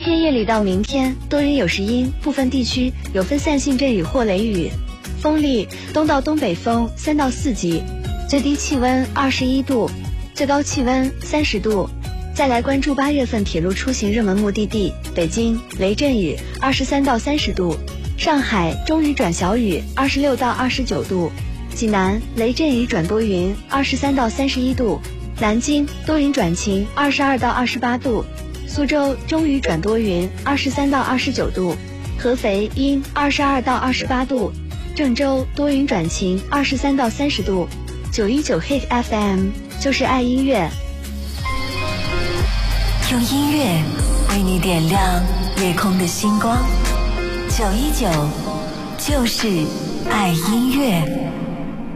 天夜里到明天多云有时阴，部分地区有分散性阵雨或雷雨，风力东到东北风3到4级，最低气温21度，最高气温30度。再来关注8月份铁路出行热门目的地：北京雷阵雨23到30度，上海中雨转小雨26到29度，济南雷阵雨转多云23到31度，南京多云转晴22到28度，苏州中雨转多云23到29度，合肥阴22到28度，郑州多云转晴23到30度。919 Hit FM 就是爱音乐， 用音乐为你点亮夜空的星光。919就是爱音乐。